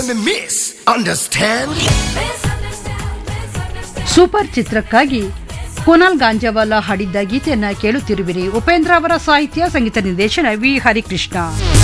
Miss, understand? Super ಚಿತ್ರಕ್ಕಾಗಿ ಕುನಾಲ್ ಗಾಂಜಾವಾಲ ಹಾಡಿದ್ದ ಗೀತೆಯನ್ನ ಕೇಳುತ್ತಿರುವಿರಿ. ಉಪೇಂದ್ರ ಅವರ ಸಾಹಿತ್ಯ, ಸಂಗೀತ ನಿರ್ದೇಶನ ವಿ ಹರಿಕೃಷ್ಣ.